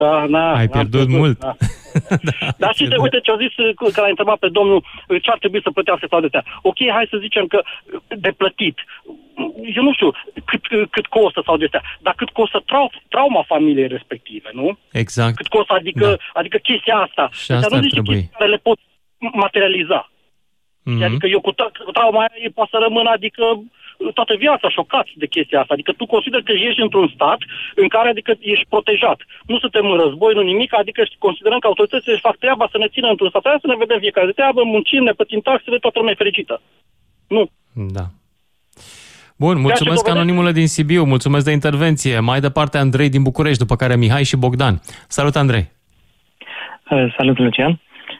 Ai pierdut mult. Da. Dar și uite ce au zis, că l-a întrebat pe domnul ce ar trebui să plătească sau de astea. Ok, hai să zicem că de plătit. Eu nu știu cât costă sau de astea, dar cât costă trauma familiei respective, nu? Exact. Cât costă, adică chestia asta. Și asta ar trebui. Care le pot materializa. Adică eu cu trauma aia poate să rămân, adică toată viața șocați de chestia asta. Adică tu consideri că ești într-un stat în care adică ești protejat. Nu suntem în război, nu nimic, adică considerăm că autoritățile își fac treaba să ne țină într-un stat. Aia să ne vedem fiecare de treabă, muncim, ne plătim taxele, toată lumea e fericită. Nu. Da. Bun, mulțumesc anonimule din Sibiu, mulțumesc de intervenție. Mai departe Andrei din București, după care Mihai și Bogdan. Salut, Andrei! Salut, Lucian!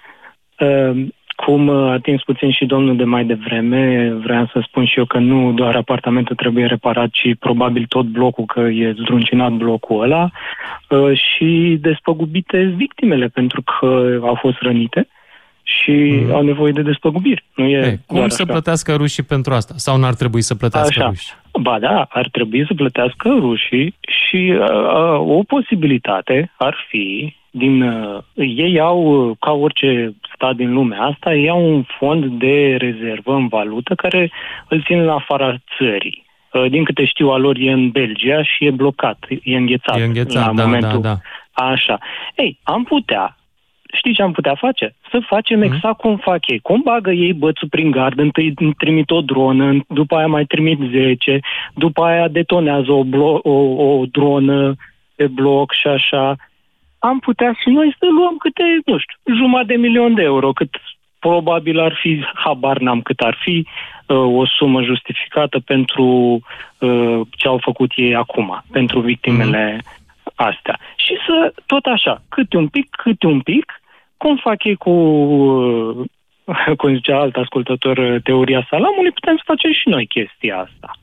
Cum a atins puțin și domnul de mai devreme, vreau să spun și eu că nu doar apartamentul trebuie reparat, ci probabil tot blocul, că e zdruncinat blocul ăla, și despăgubite victimele, pentru că au fost rănite și au nevoie de despăgubiri. Nu e cum să plătească rușii pentru asta? Sau n-ar trebui să plătească rușii? Ba da, ar trebui să plătească rușii și o posibilitate ar fi ei au, ca orice stat din lumea asta, ei au un fond de rezervă în valută care îl țin în afara țării. Din câte știu, al lor e în Belgia și e blocat, e înghețat la momentul. Da. Așa. Ei, știi ce am putea face? Să facem exact cum fac ei. Cum bagă ei bățul prin gard, întâi trimit o dronă, după aia mai trimit 10, după aia detonează o dronă pe bloc și așa. Am putea și noi să luăm câte, nu știu, $500.000 de euro, cât probabil ar fi, habar n-am cât ar fi, o sumă justificată pentru ce au făcut ei acum, pentru victimele astea. Și să, tot așa, câte un pic, cum fac ei cu, cum zicea alt ascultător, teoria salamului, putem să facem și noi chestia asta.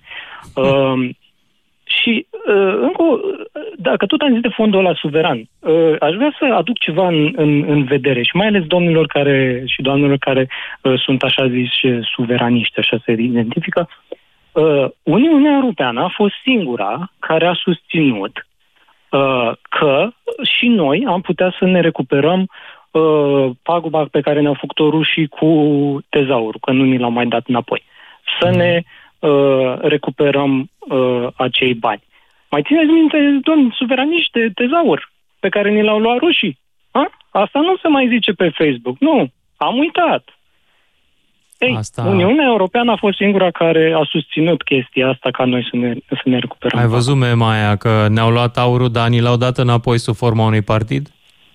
Și dacă tot am zis de fondul ăla suveran, aș vrea să aduc ceva în vedere și mai ales domnilor și doamnelor care sunt așa zis suveraniști, așa se identifică. Uniunea Europeană a fost singura care a susținut că și noi am putea să ne recuperăm paguba pe care ne-au făcut-o rușii cu tezaurul, că nu ni l-au mai dat înapoi. Să ne recuperăm acei bani. Mai țineți minte, domni suveraniști, de tezaur pe care ni l-au luat rușii? Asta nu se mai zice pe Facebook. Nu, am uitat. Uniunea Europeană a fost singura care a susținut chestia asta ca noi să ne recuperăm. Ai văzut mema aia că ne-au luat aurul, dar ni l-au dat înapoi sub forma unui partid?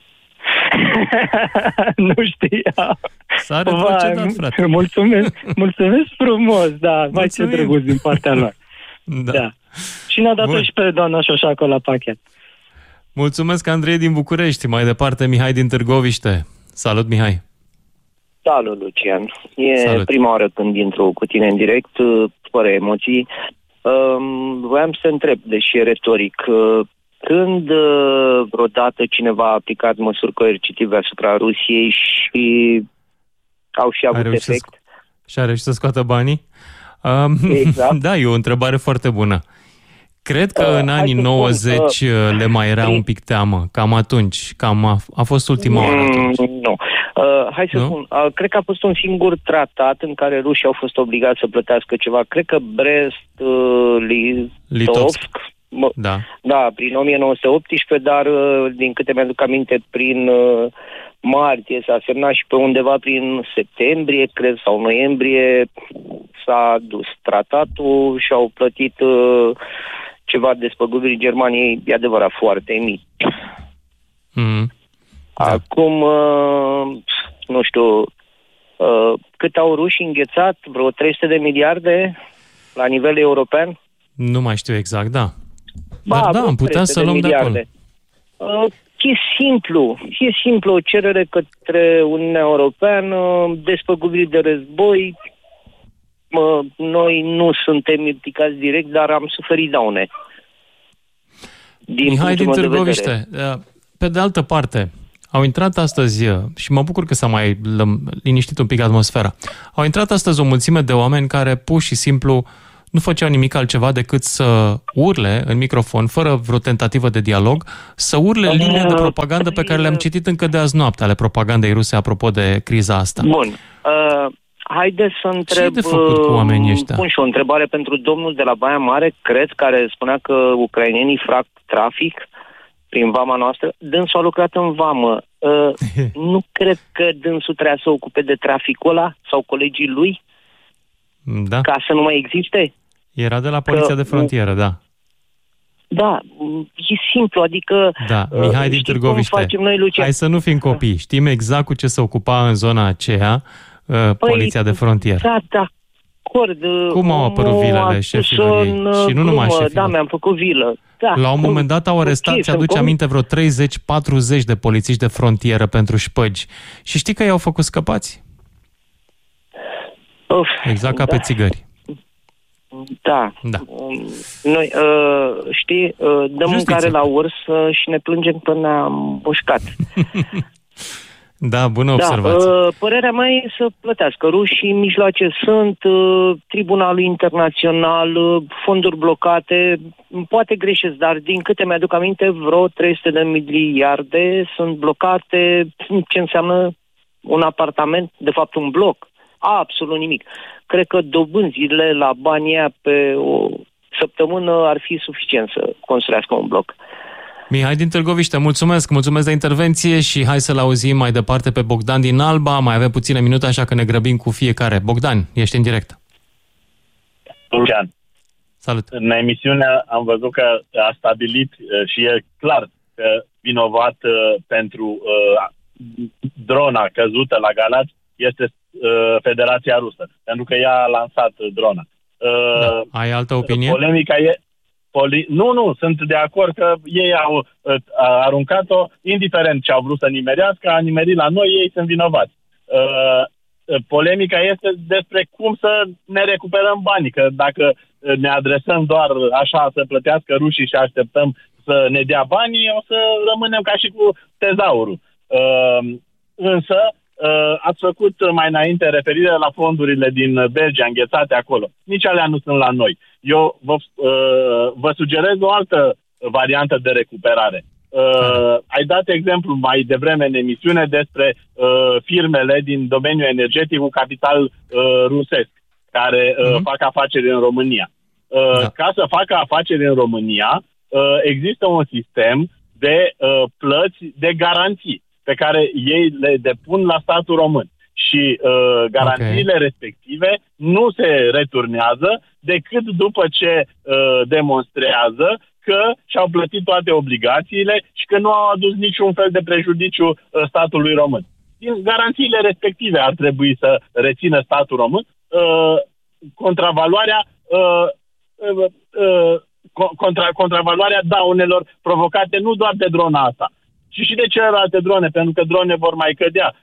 Nu știa. S-a retrocedat, frate. Mulțumesc frumos, da. Mai ce drăguț din partea lor. Da. Și ne-a dat și pe doamna Șoșacă la pachet. Mulțumesc, Andrei din București. Mai departe, Mihai din Târgoviște. Salut, Mihai. Salut, Lucian. Salut. Prima oară când intru cu tine în direct, fără emoții. Voiam să întreb, deși e retoric, când vreodată cineva a aplicat măsuri coercitive asupra Rusiei și au și avut efect? Și a reușit să scoată banii? Exact. Da, e o întrebare foarte bună. Cred că în anii 90 le mai era un pic teamă, cam atunci, a fost ultima oară atunci. Nu. Hai să spun, cred că a fost un singur tratat în care rușii au fost obligați să plătească ceva. Cred că Brest-Litovsk. Da, prin 1918, dar din câte mi-aduc aminte, prin martie s-a semnat și pe undeva prin septembrie, cred, sau noiembrie s-a dus tratatul și au plătit ceva despăgubiri Germaniei, e adevărat, foarte mici. Acum, nu știu, cât au rușii înghețat? Vreo 300 de miliarde la nivel european? Nu mai știu exact, da. Dar da, am putea să luăm de acolo. E simplu o cerere către Uniunea Europeană, despăgubiri de război. Noi nu suntem implicați direct, dar am suferit daune. Mihai din Târgoviște, pe de altă parte, au intrat astăzi, și mă bucur că s-a mai liniștit un pic atmosfera, au intrat astăzi o mulțime de oameni care pur și simplu nu făceau nimic altceva decât să urle în microfon, fără vreo tentativă de dialog, să urle linii de propagandă pe care le-am citit încă de azi noapte, ale propagandei ruse, apropo de criza asta. Bun. Haideți să întreb... Ce de făcut cu oamenii ăștia? Pun și o întrebare pentru domnul de la Baia Mare, care spunea că ucrainenii fac trafic prin vama noastră. Dânsul a lucrat în vamă. Nu cred că dânsul trebuia să ocupe de traficul ăla sau colegii lui? Da. Ca să nu mai existe? Era de la Poliția de Frontieră, da. Da, e simplu, adică... Da, Mihai din Târgoviște, hai să nu fim copii. Știm exact cu ce se ocupa în zona aceea Poliția de Frontieră. Da, da. Cum au apărut vilele șefilor ei? Și nu numai șefilor. Da, mi-am făcut vilă. Da, la un moment dat au arestat, ți-aduce aminte, vreo 30-40 de polițiști de frontieră pentru șpăgi. Și știi că i-au făcut scăpați? Exact ca pe țigări. Da. Noi, știi, dăm mâncare la urs și ne plângem până ne-am mușcat. Da, bună observație. Părerea mea e să plătească. Rușii, mijloace sunt, Tribunalul Internațional, fonduri blocate, poate greșesc, dar din câte mi-aduc aminte, vreo 300 de miliarde sunt blocate. Ce înseamnă un apartament? De fapt, un bloc. Absolut nimic. Cred că dobânzile la banii aia pe o săptămână ar fi suficient să construiască un bloc. Mihai din Târgoviște, mulțumesc de intervenție și hai să-l auzim mai departe pe Bogdan din Alba. Mai avem puține minute, așa că ne grăbim cu fiecare. Bogdan, ești în direct. Lucian. Salut. În emisiune am văzut că a stabilit și e clar că vinovat pentru drona căzută la Galați este Federația Rusă, pentru că ea a lansat drona. Ai altă opinie? Polemica e... Nu, sunt de acord că ei au aruncat-o, indiferent ce au vrut să nimerească, a nimerit la noi, ei sunt vinovați. Polemica este despre cum să ne recuperăm banii, că dacă ne adresăm doar așa să plătească rușii și așteptăm să ne dea banii, o să rămânem ca și cu tezaurul. Însă, ați făcut mai înainte referire la fondurile din Belgia înghețate acolo. Nici alea nu sunt la noi. Eu vă sugerez o altă variantă de recuperare. Ai dat exemplu mai devreme în emisiune despre firmele din domeniul energetic cu capital rusesc, care fac afaceri în România. Ca să facă afaceri în România, există un sistem de plăți de garanții pe care ei le depun la statul român. Și garanțiile respective nu se returnează decât după ce demonstrează că și-au plătit toate obligațiile și că nu au adus niciun fel de prejudiciu statului român. Din garanțiile respective ar trebui să rețină statul român contravaloarea daunelor provocate nu doar de drona asta, ci și de celelalte drone, pentru că drone vor mai cădea.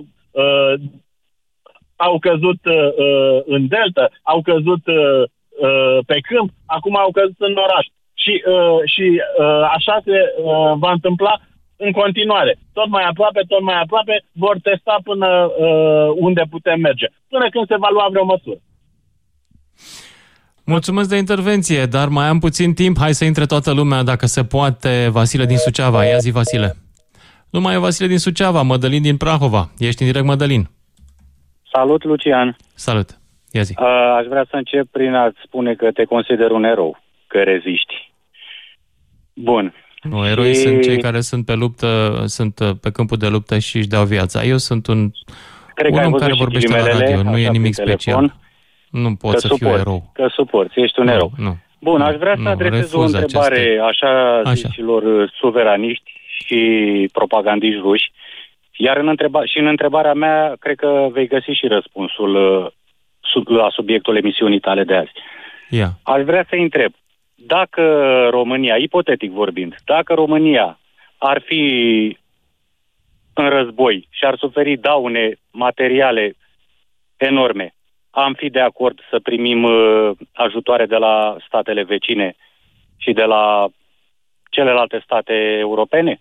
Au căzut în delta, au căzut pe câmp, acum au căzut în oraș. Și așa se va întâmpla în continuare. Tot mai aproape, vor testa până unde putem merge. Până când se va lua vreo măsură. Mulțumesc de intervenție, dar mai am puțin timp. Hai să intre toată lumea, dacă se poate. Vasile din Suceava. Ia zi, Vasile. Nu mai e Vasile din Suceava, Mădălin din Prahova. Ești în direct, Mădălin. Salut, Lucian. Salut. Ia zi. Aș vrea să încep prin a-ți spune că te consider un erou, că reziști. Bun. Nu, eroi sunt cei care sunt pe luptă, sunt pe câmpul de luptă și își dau viața. Eu sunt un om care vorbește la radio, nu e nimic special. Nu pot să fiu erou. Că suporți, ești un erou. Nu. Bun, aș vrea să adresez o întrebare așa zișilor suveraniști și propagandiști ruși, iar în întrebarea mea cred că vei găsi și răspunsul la subiectul emisiunii tale de azi. Aș vrea să întreb, dacă România, ipotetic vorbind, dacă România ar fi în război și ar suferi daune materiale enorme, am fi de acord să primim ajutoare de la statele vecine și de la celelalte state europene?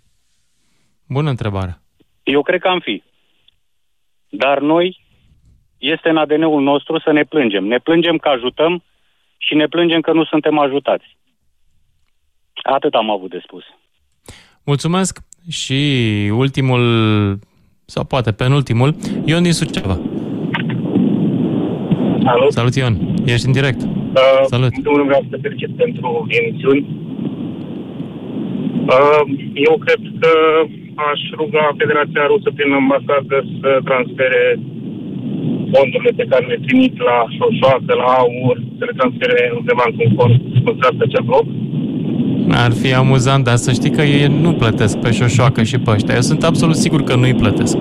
Bună întrebare. Eu cred că am fi. Dar noi Este în ADN-ul nostru să ne plângem. Ne plângem că ajutăm și ne plângem că nu suntem ajutați. Atât am avut de spus. Mulțumesc și ultimul, sau poate penultimul, Ion din Suceava. Salut! Salut, Ion! Ești în direct. Salut! În primul rând vreau să te felicit pentru emisiuni. Eu cred că aș ruga Federația Rusă prin ambasadă să transfere fondurile pe care le trimit la Șoșoacă, la Aur, să le transfere undeva într-un fond construit pe acel loc. Ar fi amuzant, dar să știi că ei nu plătesc pe Șoșoacă și pe ăștia. Eu sunt absolut sigur că nu-i plătesc.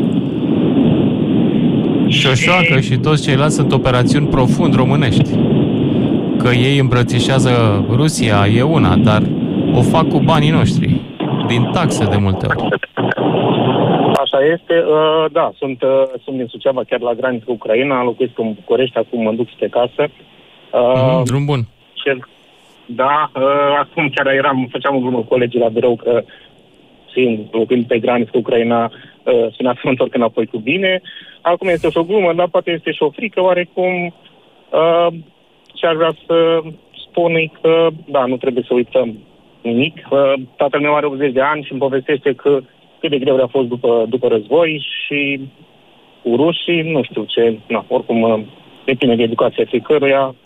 Șoșoacă și toți ceilalți sunt operațiuni profund românești. Că ei îmbrățișează Rusia e una, dar o fac cu banii noștri, din taxe de multe ori. Așa este. Da, sunt din Suceava, chiar la graniță cu Ucraina, locuiesc în București, acum mă duc spre casă. Drum bun. Da, acum chiar făceam o glumă cu colegii la birou că locuind pe graniță cu Ucraina, spunea să mă întorc înapoi cu bine. Acum este și o glumă, dar poate este și o frică oarecum. Și ar vrea să spun că, da, nu trebuie să uităm nimic. Tatăl meu are 80 de ani și îmi povestește că cât de greu a fost după război și cu rușii, nu știu ce, oricum depinde de educația fiecăruia.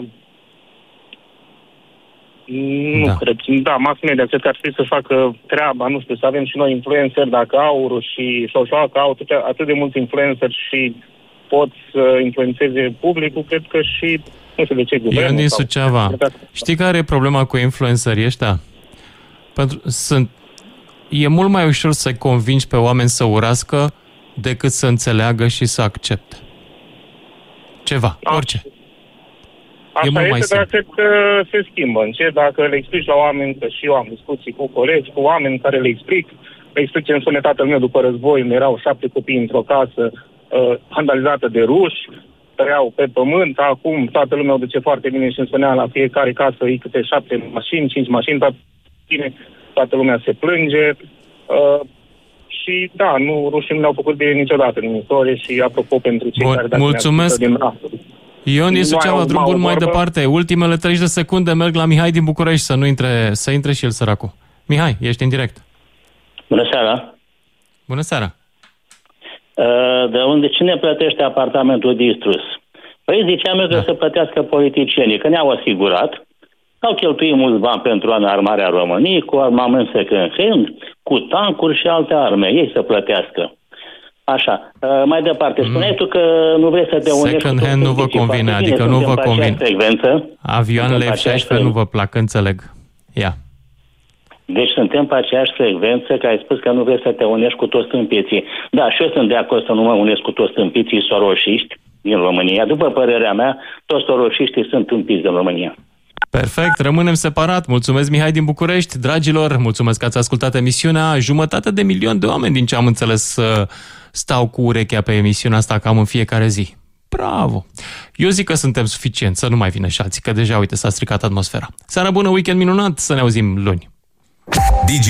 Nu cred. Da, mass media cred că ar trebui să facă treaba, nu știu, să avem și noi influenceri, dacă Aurul și Șoșoacă au atât de mulți influenceri și pot să influențeze publicul, cred că și, nu știu de ce, guvernul. Eu din Suceava. Știi care e problema cu influencerii ăștia? E mult mai ușor să convingi pe oameni să urască decât să înțeleagă și să accepte ceva, orice. Așa este, dar cred că se schimbă încet. Dacă le explici la oameni, că și eu am discuții cu colegi, cu oameni care le explic ce îmi spune tatăl meu după război, unde erau 7 copii într-o casă vandalizată de ruși, trăiau pe pământ, acum tatăl meu duce foarte bine și îmi spunea la fiecare casă e câte 7 mașini, 5 mașini, toată lumea se plânge. Și da, rușii nu le-au făcut bine niciodată în istorie și apropo pentru cei care mulțumesc. Din rasturi. Ion din Suceava, drum bun mai departe. Ultimele 30 de secunde merg la Mihai din București să intre și el săracul. Mihai, ești în direct. Bună seara. Bună seara. De unde cine plătește apartamentul distrus? Păi ziceam eu că să plătească politicienii, că ne-au asigurat, au cheltuit mulți bani pentru înarmarea României, cu armament second hand, cu tancuri și alte arme. Ei să plătească. Așa, mai departe, spuneai tu că nu vrei să te unești... Second hand nu vă convine, adică nu vă convine. Avioanele F-16 nu vă plac, înțeleg. Ia. Deci suntem pe aceeași frecvență, că ai spus că nu vrei să te unești cu toți tâmpiții. Da, și eu sunt de acord să nu mă unesc cu toți tâmpiții soroșiști din România. După părerea mea, toți soroșiștii sunt tâmpiți din România. Perfect, rămânem separat. Mulțumesc, Mihai din București. Dragilor, mulțumesc că ați ascultat emisiunea. 500 de milioane de oameni, din ce am înțeles, stau cu urechea pe emisiunea asta cam în fiecare zi. Bravo! Eu zic că suntem suficienți, să nu mai vină și alții, că deja, uite, s-a stricat atmosfera. Seară bună, weekend minunat, să ne auzim luni.